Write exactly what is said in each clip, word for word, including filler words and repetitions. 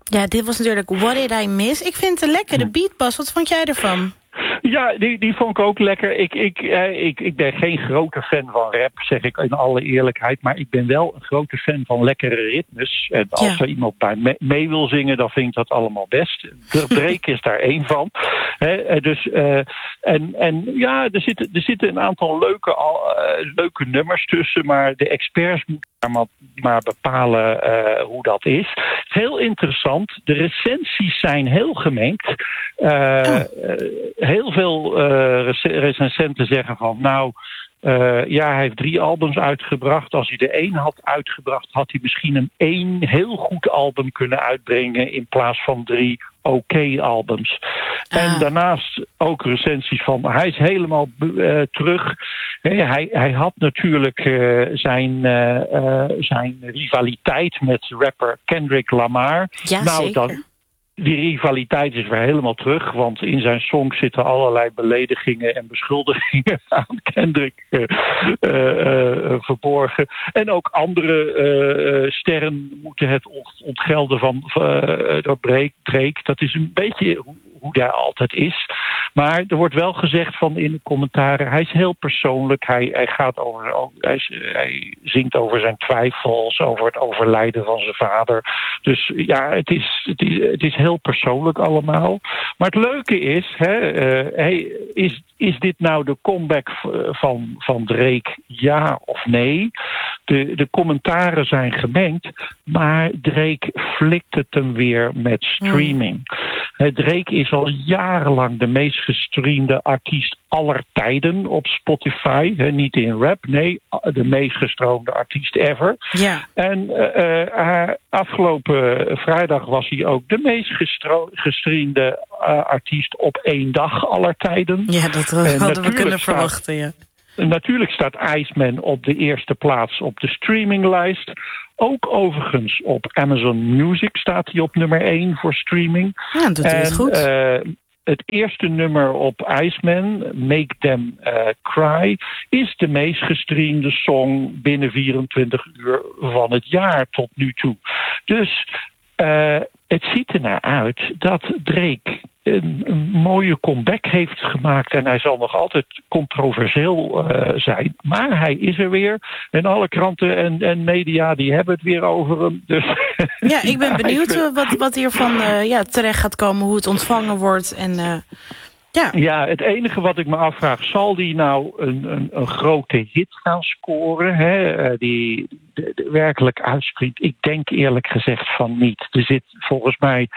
Ja, dit was natuurlijk What Did I Miss. Ik vind het een lekkere beat, Bas. Wat vond jij ervan? Ja, die, die vond ik ook lekker. Ik, ik, eh, ik, ik ben geen grote fan van rap, zeg ik in alle eerlijkheid. Maar ik ben wel een grote fan van lekkere ritmes. En als Ja. er iemand bij me, mee wil zingen, dan vind ik dat allemaal best. Drake is daar één van. He, dus, uh, en, en ja, er zitten, er zitten een aantal leuke, uh, leuke nummers tussen. Maar de experts moeten maar, maar bepalen uh, hoe dat is. Het is heel interessant. De recensies zijn heel gemengd. Uh, oh. uh, heel veel uh, recensenten zeggen van nou, uh, ja, hij heeft drie albums uitgebracht. Als hij er één had uitgebracht, had hij misschien een één heel goed album kunnen uitbrengen in plaats van drie oké albums. Ah. En daarnaast ook recensies van hij is helemaal uh, terug. Hey, hij, hij had natuurlijk uh, zijn, uh, uh, zijn rivaliteit met rapper Kendrick Lamar. Ja, nou, zeker. Dan, die rivaliteit is weer helemaal terug, want in zijn songs zitten allerlei beledigingen en beschuldigingen aan Kendrick uh, uh, uh, verborgen. En ook andere uh, uh, sterren moeten het ontgelden van uh, door Drake. Dat is een beetje hoe, hoe hij altijd is. Maar er wordt wel gezegd van in de commentaren, hij is heel persoonlijk. Hij, hij, gaat over, hij, hij zingt over zijn twijfels, over het overlijden van zijn vader. Dus ja, het is, het is, het is heel persoonlijk allemaal. Maar het leuke is, hè, uh, hey, is, is dit nou de comeback van, van Drake? Ja of nee? De, de commentaren zijn gemengd, maar Drake flikt het hem weer met streaming. Hmm. Drake is al jarenlang de meest gestreamde artiest aller tijden op Spotify. He, niet in rap, nee, de meest gestroomde artiest ever. Ja. En uh, uh, afgelopen vrijdag was hij ook de meest gestro- gestreamde uh, artiest op één dag aller tijden. Ja, dat uh, hadden we kunnen staat, verwachten, ja. Natuurlijk staat Iceman op de eerste plaats op de streaminglijst. Ook overigens op Amazon Music staat hij op nummer één voor streaming. Ja, dat doet hij het goed. Uh, het eerste nummer op Iceman, Make Them uh, Cry, is de meest gestreamde song binnen vierentwintig uur van het jaar tot nu toe. Dus uh, het ziet ernaar uit dat Drake een, een mooie comeback heeft gemaakt. En hij zal nog altijd controversieel uh, zijn. Maar hij is er weer. En alle kranten en, en media die hebben het weer over hem. Dus ja, ik ben benieuwd uh, wat, wat hiervan uh, ja, terecht gaat komen. Hoe het ontvangen wordt. En, uh, ja. ja, het enige wat ik me afvraag. Zal die nou een, een, een grote hit gaan scoren? Hè? Uh, die de, de werkelijk uitspringt? Ik denk eerlijk gezegd van niet. Er zit volgens mij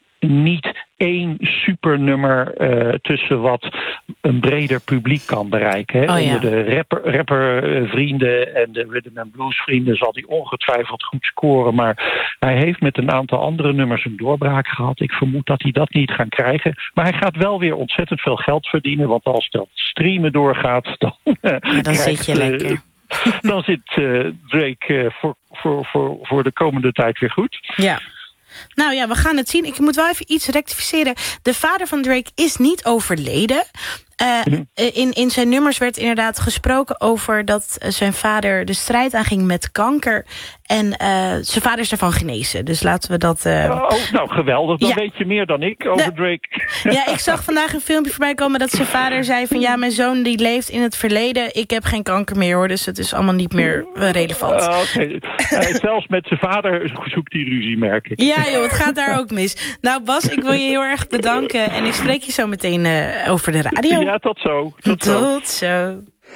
niet één supernummer uh, tussen wat een breder publiek kan bereiken. Hè? Oh, ja. Onder de rapper, rapper vrienden en de rhythm and blues vrienden zal hij ongetwijfeld goed scoren. Maar hij heeft met een aantal andere nummers een doorbraak gehad. Ik vermoed dat hij dat niet gaat krijgen. Maar hij gaat wel weer ontzettend veel geld verdienen. Want als dat streamen doorgaat, dan, ja, dan krijgt, zit je lekker. Uh, dan zit uh, Drake uh, voor, voor, voor, voor de komende tijd weer goed. Ja. Nou ja, we gaan het zien. Ik moet wel even iets rectificeren. De vader van Drake is niet overleden. Uh, in, in zijn nummers werd inderdaad gesproken over dat zijn vader de strijd aanging met kanker. En uh, zijn vader is ervan genezen. Dus laten we dat... Uh... Oh, nou, geweldig. Dan ja. weet je meer dan ik over de... Drake. Ja, ik zag vandaag een filmpje voorbij komen dat zijn vader zei van ja, mijn zoon die leeft in het verleden. Ik heb geen kanker meer hoor, dus het is allemaal niet meer uh, relevant. Uh, okay. uh, zelfs met zijn vader zoekt hij ruzie, merk ik. Ja joh, het gaat daar ook mis. Nou Bas, ik wil je heel erg bedanken. En ik spreek je zo meteen uh, over de radio. Ja, tot zo. Tot, tot zo. zo.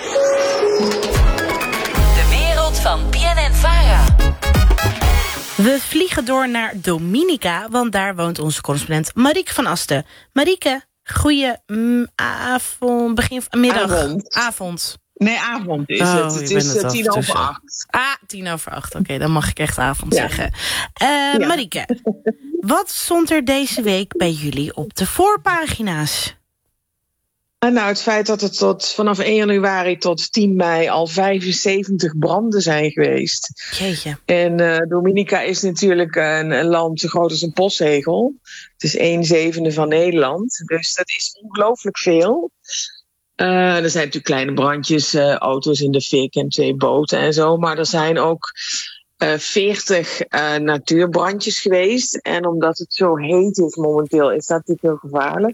De wereld van B N N Vara. We vliegen door naar Dominica, want daar woont onze correspondent Marieke van Asten. Marieke, goeie mm, avond, begin van middag. Avond. Avond. Nee, avond is oh, het. Het is het tien over acht. Ah, tien over acht. Oké, okay, dan mag ik echt avond ja. zeggen. Uh, ja. Marieke, wat stond er deze week bij jullie op de voorpagina's? Nou, het feit dat het tot, vanaf één januari tot tien mei al vijfenzeventig branden zijn geweest. Jeetje. En uh, Dominica is natuurlijk een, een land zo groot als een postzegel. Het is een zevende van Nederland. Dus dat is ongelooflijk veel. Uh, er zijn natuurlijk kleine brandjes, uh, auto's in de fik en twee boten en zo. Maar er zijn ook uh, veertig uh, natuurbrandjes geweest. En omdat het zo heet is momenteel, is dat natuurlijk heel gevaarlijk.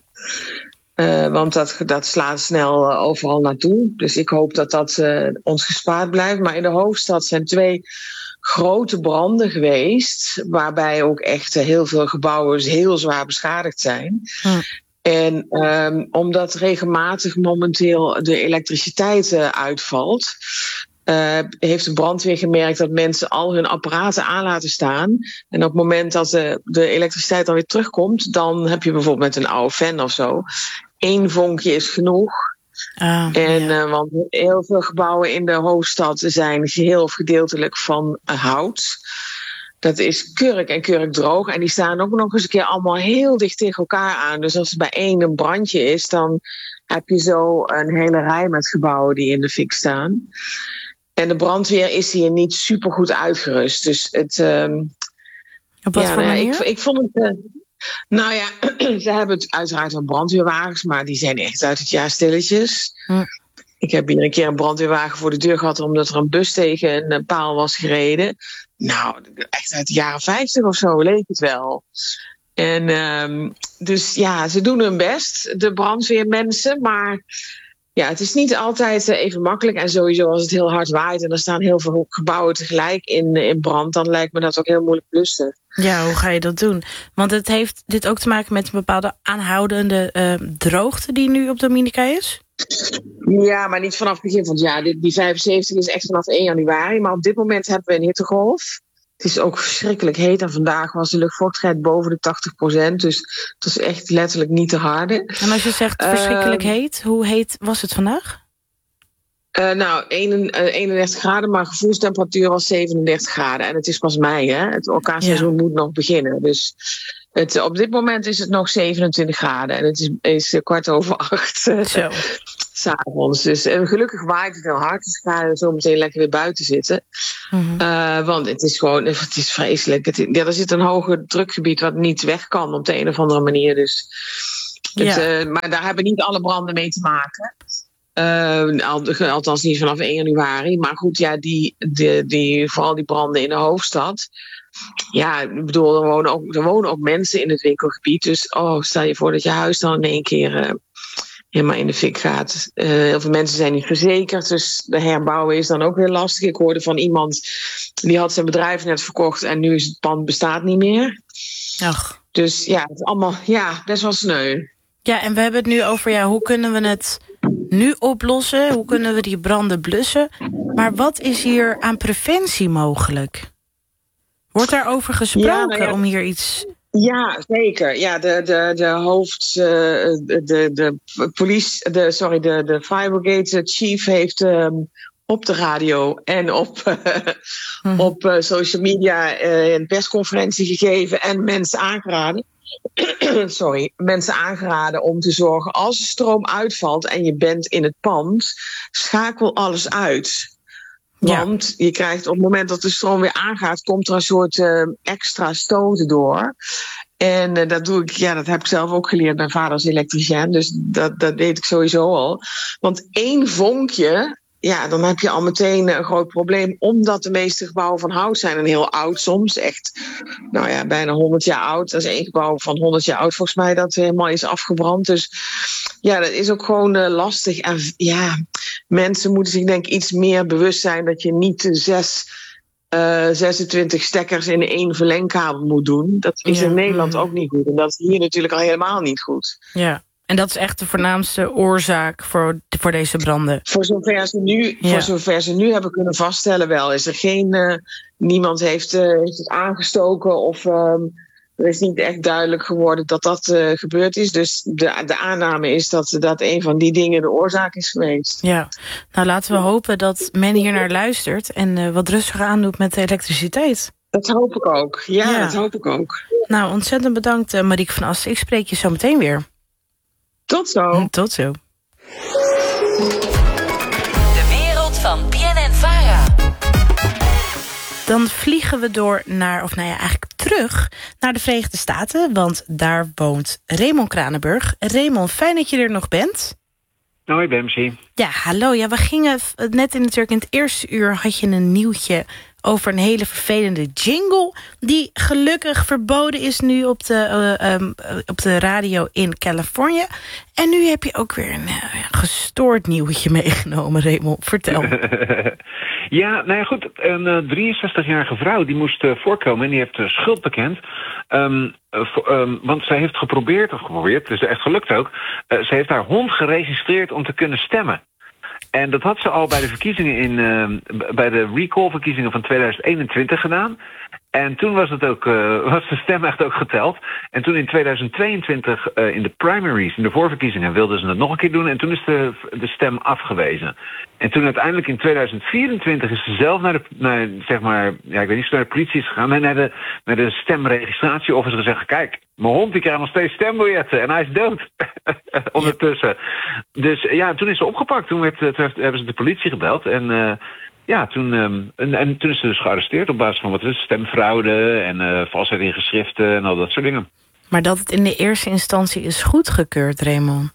Uh, want dat, dat slaat snel uh, overal naartoe. Dus ik hoop dat dat uh, ons gespaard blijft. Maar in de hoofdstad zijn twee grote branden geweest, waarbij ook echt uh, heel veel gebouwen heel zwaar beschadigd zijn. Hm. En um, omdat regelmatig momenteel de elektriciteit uh, uitvalt, Uh, heeft de brandweer gemerkt dat mensen al hun apparaten aan laten staan. En op het moment dat de, de elektriciteit dan weer terugkomt, dan heb je bijvoorbeeld met een oude fan of zo, één vonkje is genoeg. Ah, en ja. uh, want heel veel gebouwen in de hoofdstad zijn geheel of gedeeltelijk van uh, hout. Dat is kurk en kurk droog. En die staan ook nog eens een keer allemaal heel dicht tegen elkaar aan. Dus als er bij één een brandje is, dan heb je zo een hele rij met gebouwen die in de fik staan. En de brandweer is hier niet super goed uitgerust. Dus het. Um, Op wat ja, voor nou, manier? Ik, ik vond het. Uh, nou ja, ze hebben het uiteraard wel brandweerwagens, maar die zijn echt uit het jaar stilletjes. Hm. Ik heb hier een keer een brandweerwagen voor de deur gehad omdat er een bus tegen een paal was gereden. Nou, echt uit de jaren vijftig of zo leek het wel. En um, dus ja, ze doen hun best, de brandweermensen, maar ja, het is niet altijd even makkelijk. En sowieso als het heel hard waait en er staan heel veel gebouwen tegelijk in, in brand, dan lijkt me dat ook heel moeilijk blussen. Ja, hoe ga je dat doen? Want het heeft dit ook te maken met een bepaalde aanhoudende uh, droogte die nu op Dominica is? Ja, maar niet vanaf het begin van het jaar. Die vijfenzeventig is echt vanaf één januari. Maar op dit moment hebben we een hittegolf. Het is ook verschrikkelijk heet. En vandaag was de luchtvochtigheid boven de tachtig procent. Dus het is echt letterlijk niet te harde. En als je zegt verschrikkelijk uh, heet, hoe heet was het vandaag? Uh, nou, eenendertig graden, maar gevoelstemperatuur was zevenendertig graden. En het is pas mei, hè? Het orkaanseizoen ja. moet nog beginnen. Dus het, op dit moment is het nog zevenentwintig graden. En het is, is kwart over acht uh, Zo. s'avonds. Dus uh, gelukkig waait het heel hard. Dus ik ga zo meteen lekker weer buiten zitten. Mm-hmm. Uh, want het is gewoon, het is vreselijk. Het, ja, er zit een hoger drukgebied wat niet weg kan op de een of andere manier. Dus het, ja. uh, maar daar hebben niet alle branden mee te maken. Uh, althans niet vanaf één januari. Maar goed, ja, die, die, die, vooral die branden in de hoofdstad. Ja, ik bedoel, er wonen ook, er wonen ook mensen in het winkelgebied. Dus oh, stel je voor dat je huis dan in één keer uh, helemaal in de fik gaat. Uh, heel veel mensen zijn niet verzekerd. Dus de herbouwen is dan ook weer lastig. Ik hoorde van iemand die had zijn bedrijf net verkocht en nu is het pand bestaat niet meer. Ach. Dus ja, het is allemaal ja, best wel sneu. Ja, en we hebben het nu over ja, hoe kunnen we het nu oplossen? Hoe kunnen we die branden blussen? Maar wat is hier aan preventie mogelijk? Wordt daarover gesproken ja, nou ja, om hier iets... Ja, zeker. Ja, de, de, de hoofd... Uh, de, de, de police... De, sorry, de, de Fire Brigade chief heeft um, op de radio en op, uh, hm. op uh, social media uh, een persconferentie gegeven en mensen aangeraden. Sorry, mensen aangeraden om te zorgen als de stroom uitvalt en je bent in het pand, schakel alles uit. Want ja. je krijgt op het moment dat de stroom weer aangaat, komt er een soort uh, extra stoten door. En uh, dat doe ik, ja, dat heb ik zelf ook geleerd. Mijn vader is elektricien, dus dat, dat deed ik sowieso al. Want één vonkje, ja, dan heb je al meteen een groot probleem, omdat de meeste gebouwen van hout zijn en heel oud soms. Echt, nou ja, bijna honderd jaar oud. Dat is één gebouw van honderd jaar oud volgens mij dat helemaal is afgebrand. Dus ja, dat is ook gewoon uh, lastig. En ja, mensen moeten zich denk ik iets meer bewust zijn dat je niet zes, uh, zesentwintig stekkers in één verlengkabel moet doen. Dat is ja. in Nederland ook niet goed. En dat is hier natuurlijk al helemaal niet goed. Ja. En dat is echt de voornaamste oorzaak voor, voor deze branden? Voor zover ze nu, ja. voor zover ze nu hebben kunnen vaststellen wel. Is er geen, uh, niemand heeft, uh, heeft het aangestoken of um, er is niet echt duidelijk geworden dat dat uh, gebeurd is. Dus de, de aanname is dat dat een van die dingen de oorzaak is geweest. Ja, nou laten we hopen dat men hier naar luistert en uh, wat rustiger aandoet met de elektriciteit. Dat hoop ik ook. Ja, ja. dat hoop ik ook. Nou, ontzettend bedankt uh, Marieke van Asten. Ik spreek je zo meteen weer. Tot zo. Tot zo. De wereld van B N N Vara. Dan vliegen we door naar, of nou ja, eigenlijk terug naar de Verenigde Staten. Want daar woont Raymond Kranenburg. Raymond, fijn dat je er nog bent. Hoi, Bemsie. Ja, hallo. Ja, we gingen net in, natuurlijk in het eerste uur had je een nieuwtje over een hele vervelende jingle die gelukkig verboden is nu op de, uh, um, op de radio in Californië. En nu heb je ook weer een uh, gestoord nieuwtje meegenomen, Raymond. Vertel. Ja, nou ja, goed. Een uh, drieënzestigjarige vrouw die moest uh, voorkomen en die heeft uh, schuld bekend. Um, uh, um, want zij heeft geprobeerd, of geprobeerd, het is echt gelukt ook. Uh, ze heeft haar hond geregistreerd om te kunnen stemmen. En dat had ze al bij de verkiezingen in, uh, bij de recall-verkiezingen van tweeduizend eenentwintig gedaan. En toen was het ook, uh, was de stem echt ook geteld. En toen in tweeduizend tweeëntwintig uh, in de primaries, in de voorverkiezingen, wilden ze het nog een keer doen. En toen is de, de stem afgewezen. En toen uiteindelijk in tweeduizend vierentwintig is ze zelf naar de, naar, zeg maar, ja, ik weet niet of ze naar de politie is gegaan, maar naar de, naar de stemregistratieofficer gezegd, kijk, mijn hond die krijgt nog steeds stembiljetten en hij is dood. Ondertussen. Dus ja, toen is ze opgepakt. Toen, werd, toen hebben ze de politie gebeld en uh, ja, toen, um, en, en toen is ze dus gearresteerd op basis van wat is stemfraude en uh, valsheid in geschriften en al dat soort dingen. Maar dat het in de eerste instantie is goedgekeurd, Raymond.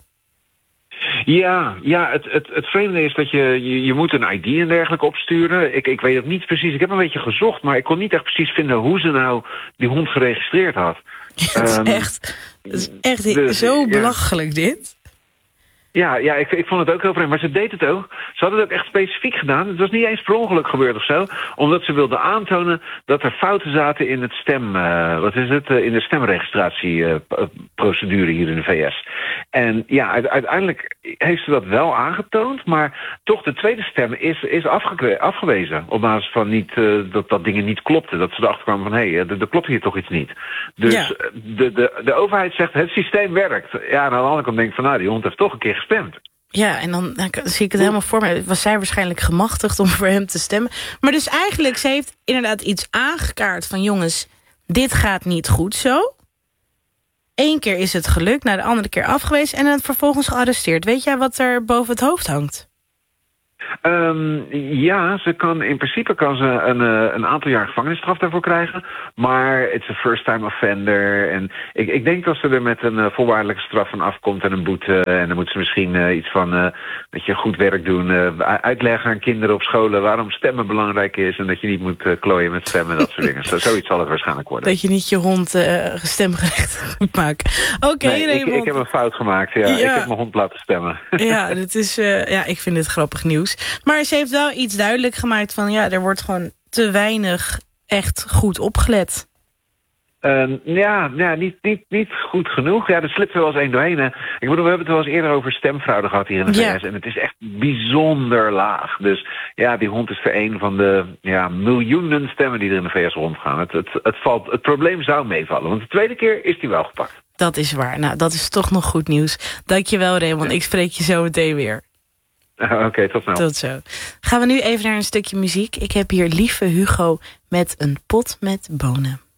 Ja, ja het, het, het vreemde is dat je, je, je moet een I D en dergelijke opsturen. Ik, ik weet het niet precies. Ik heb een beetje gezocht, maar ik kon niet echt precies vinden hoe ze nou die hond geregistreerd had. Ja, het is um, echt, het is echt dus, zo belachelijk, ja. dit. Ja, ja ik, ik vond het ook heel vreemd. Maar ze deed het ook. Ze hadden het ook echt specifiek gedaan. Het was niet eens per ongeluk gebeurd of zo. Omdat ze wilden aantonen dat er fouten zaten in het stem... Uh, wat is het? Uh, in de stemregistratieprocedure uh, hier in de V S. En ja, uiteindelijk heeft ze dat wel aangetoond. Maar toch de tweede stem is, is afge- afgewezen. Op basis van niet, uh, dat, dat dingen niet klopten. Dat ze erachter kwamen van, hé, hey, er, er klopt hier toch iets niet. Dus ja. de, de, de overheid zegt, het systeem werkt. Ja, en aan de andere kant denk ik van, nou, die hond heeft toch een keer gestemd. Ja, en dan, dan zie ik het helemaal voor me. Was zij waarschijnlijk gemachtigd om voor hem te stemmen. Maar dus eigenlijk, ze heeft inderdaad iets aangekaart van, jongens, dit gaat niet goed zo. Eén keer is het gelukt, nou de andere keer afgewezen en dan vervolgens gearresteerd. Weet jij wat er boven het hoofd hangt? Um, ja, ze kan, in principe kan ze een, uh, een aantal jaar gevangenisstraf daarvoor krijgen. Maar het is een first-time offender. En ik, ik denk dat ze er met een uh, voorwaardelijke straf van afkomt en een boete. En dan moet ze misschien uh, iets van uh, dat je goed werk doen. Uh, uitleggen aan kinderen op scholen waarom stemmen belangrijk is. En dat je niet moet uh, klooien met stemmen, dat soort dingen. Zo, zoiets zal het waarschijnlijk worden. Dat je niet je hond uh, stemgerecht moet maken. Oké, okay, nee, ik, ik heb een fout gemaakt. Ja. Ja. Ik heb mijn hond laten stemmen. Ja, dat is, uh, ja, ik vind dit grappig nieuws. Maar ze heeft wel iets duidelijk gemaakt van, ja, er wordt gewoon te weinig echt goed opgelet. Uh, ja, ja niet, niet, niet goed genoeg. Ja, er slipt er wel eens één doorheen. Hè. Ik bedoel, we hebben het wel eens eerder over stemfraude gehad hier in de V S. Ja. En het is echt bijzonder laag. Dus ja, die hond is voor een van de ja, miljoenen stemmen die er in de V S rondgaan. Het, het, het, valt, het probleem zou meevallen. Want de tweede keer is die wel gepakt. Dat is waar. Nou, dat is toch nog goed nieuws. Dankjewel, Raymond. Ja. Ik spreek je zo meteen weer. Oké, okay, tot snel. Tot zo. Gaan we nu even naar een stukje muziek. Ik heb hier Lieve Hugo met Een pot met bonen.